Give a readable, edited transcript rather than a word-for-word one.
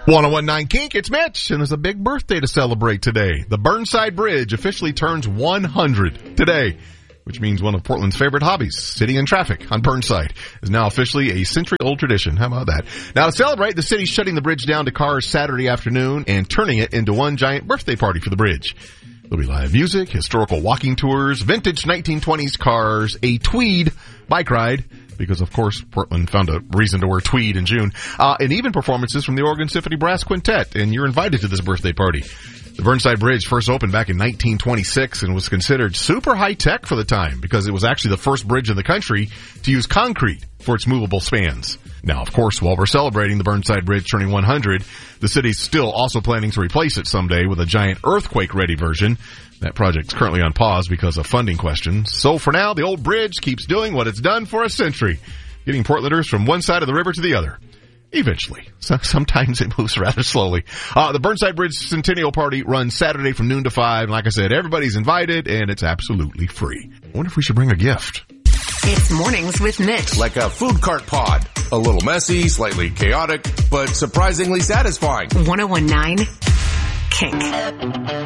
1019 Kink, it's Mitch, and there's a big birthday to celebrate today. The Burnside Bridge officially turns 100 today, which means one of Portland's favorite hobbies, sitting in traffic on Burnside, is now officially a century-old tradition. How about that? Now, to celebrate, the city's shutting the bridge down to cars Saturday afternoon and turning it into one giant birthday party for the bridge. There'll be live music, historical walking tours, vintage 1920s cars, a tweed bike ride, because, of course, Portland found a reason to wear tweed in June, and even performances from the Oregon Symphony Brass Quintet, and you're invited to this birthday party. The Burnside Bridge first opened back in 1926 and was considered super high-tech for the time because it was actually the first bridge in the country to use concrete for its movable spans. Now, of course, while we're celebrating the Burnside Bridge turning 100, the city's still also planning to replace it someday with a giant earthquake-ready version. That project's currently on pause because of funding questions. So for now, the old bridge keeps doing what it's done for a century, getting Portlanders from one side of the river to the other. Eventually. Sometimes it moves rather slowly. The Burnside Bridge Centennial Party runs Saturday from noon to 5. Like I said, everybody's invited, and it's absolutely free. I wonder if we should bring a gift. It's Mornings with Mitch. Like a food cart pod. A little messy, slightly chaotic, but surprisingly satisfying. 1019 Kink.